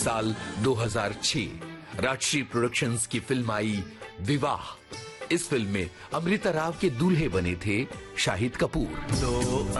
साल 2006 राजश्री प्रोडक्शंस की फिल्म आई विवाह। इस फिल्म में अमृता राव के दूल्हे बने थे शाहिद कपूर।